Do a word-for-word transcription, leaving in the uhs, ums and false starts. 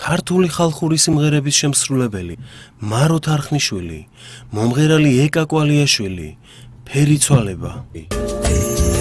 ქართული ხალხური სიმღერების შემსრულებელი მარო თარხნიშვილი, მომღერალი ეკა კვალიაშვილი, ფერიცვალება.